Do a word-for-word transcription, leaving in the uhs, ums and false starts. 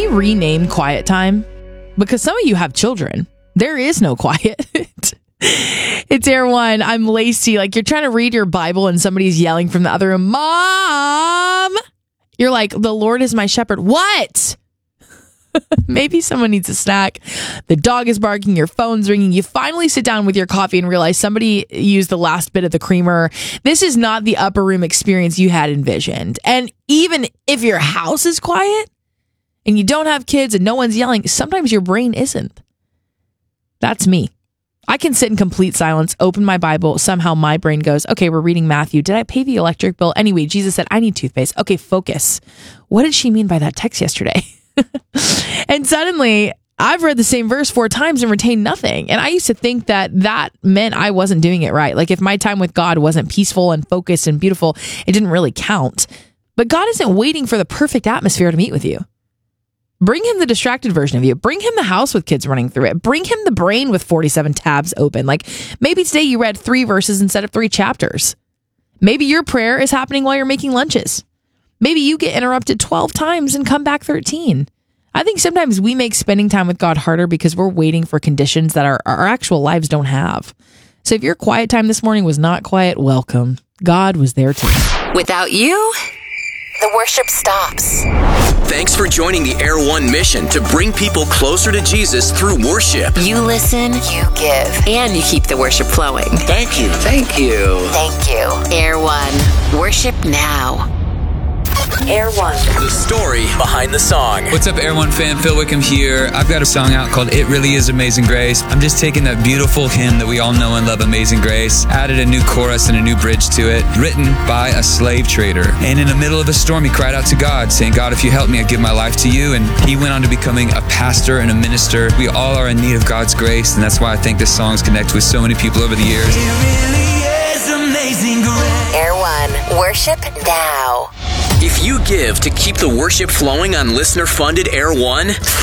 we rename quiet time? Because some of you have children. There is no quiet. It's Air One. I'm Lacey. Like, you're trying to read your Bible and somebody's yelling from the other room, Mom! You're like, the Lord is my shepherd. What? Maybe someone needs a snack. The dog is barking. Your phone's ringing. You finally sit down with your coffee and realize somebody used the last bit of the creamer. This is not the upper room experience you had envisioned. And even if your house is quiet and you don't have kids and no one's yelling, sometimes your brain isn't. That's me. I can sit in complete silence, open my Bible. Somehow my brain goes, okay, we're reading Matthew. Did I pay the electric bill? Anyway, Jesus said, I need toothpaste. Okay, focus. What did she mean by that text yesterday? And suddenly, I've read the same verse four times and retained nothing. And I used to think that that meant I wasn't doing it right. Like if my time with God wasn't peaceful and focused and beautiful, it didn't really count. But God isn't waiting for the perfect atmosphere to meet with you. Bring him the distracted version of you. Bring him the house with kids running through it. Bring him the brain with forty-seven tabs open. Like maybe today you read three verses instead of three chapters. Maybe your prayer is happening while you're making lunches. Maybe you get interrupted twelve times and come back thirteen. I think sometimes we make spending time with God harder because we're waiting for conditions that our, our actual lives don't have. So if your quiet time this morning was not quiet, welcome. God was there too. Without you, the worship stops. Thanks for joining the Air One mission to bring people closer to Jesus through worship. You listen, you give, and you keep the worship flowing. Thank you. Thank you. Thank you. Air One. Worship now. Air One. The story behind the song. What's up, Air One fan? Phil Wickham here. I've got a song out called It Really Is Amazing Grace. I'm just taking that beautiful hymn that we all know and love, Amazing Grace, added a new chorus and a new bridge to it, written by a slave trader. And in the middle of a storm, he cried out to God, saying, God, if you help me, I give my life to you. And he went on to becoming a pastor and a minister. We all are in need of God's grace, and that's why I think this song's connected with so many people over the years. It really is amazing grace. Air One. Worship now. If you give to keep the worship flowing on listener-funded Air One,